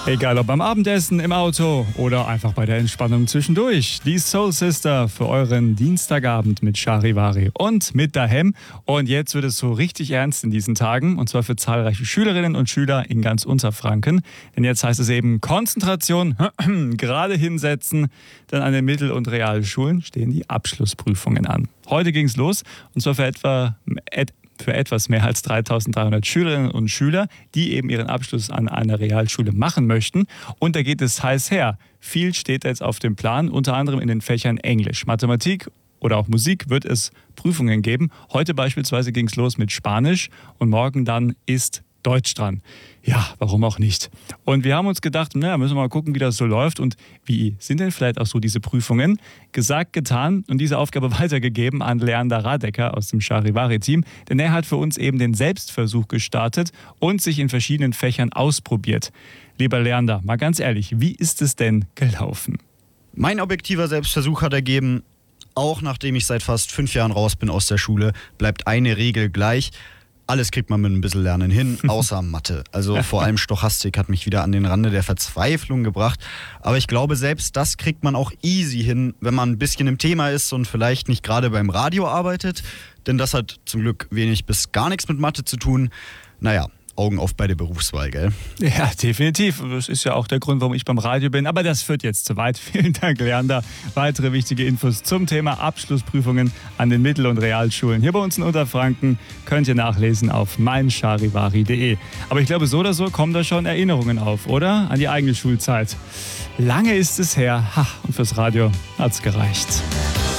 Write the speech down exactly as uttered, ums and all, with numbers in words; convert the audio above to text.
Egal ob beim Abendessen, im Auto oder einfach bei der Entspannung zwischendurch. Die Soul Sister für euren Dienstagabend mit Charivari und mit Dahem. Und jetzt wird es so richtig ernst in diesen Tagen, und zwar für zahlreiche Schülerinnen und Schüler in ganz Unterfranken. Denn jetzt heißt es eben Konzentration, gerade hinsetzen, denn an den Mittel- und Realschulen stehen die Abschlussprüfungen an. Heute ging es los, und zwar für etwa... Et für etwas mehr als dreitausenddreihundert Schülerinnen und Schüler, die eben ihren Abschluss an einer Realschule machen möchten. Und da geht es heiß her. Viel steht jetzt auf dem Plan, unter anderem in den Fächern Englisch, Mathematik oder auch Musik wird es Prüfungen geben. Heute beispielsweise ging es los mit Spanisch und morgen dann ist Deutsch dran. Ja, warum auch nicht? Und wir haben uns gedacht, naja, müssen wir mal gucken, wie das so läuft und wie sind denn vielleicht auch so diese Prüfungen? Gesagt, getan und diese Aufgabe weitergegeben an Leander Radecker aus dem Charivari-Team, denn er hat für uns eben den Selbstversuch gestartet und sich in verschiedenen Fächern ausprobiert. Lieber Leander, mal ganz ehrlich, wie ist es denn gelaufen? Mein objektiver Selbstversuch hat ergeben, auch nachdem ich seit fast fünf Jahren raus bin aus der Schule, bleibt eine Regel gleich. Alles kriegt man mit ein bisschen Lernen hin, außer Mathe. Also vor allem Stochastik hat mich wieder an den Rande der Verzweiflung gebracht. Aber ich glaube, selbst das kriegt man auch easy hin, wenn man ein bisschen im Thema ist und vielleicht nicht gerade beim Radio arbeitet. Denn das hat zum Glück wenig bis gar nichts mit Mathe zu tun. Naja, Augen auf bei der Berufswahl, gell? Ja, definitiv. Das ist ja auch der Grund, warum ich beim Radio bin. Aber das führt jetzt zu weit. Vielen Dank, Leander. Weitere wichtige Infos zum Thema Abschlussprüfungen an den Mittel- und Realschulen hier bei uns in Unterfranken könnt ihr nachlesen auf mein charivari punkt de. Aber ich glaube, so oder so kommen da schon Erinnerungen auf, oder? An die eigene Schulzeit. Lange ist es her. Ha, und fürs Radio hat's gereicht.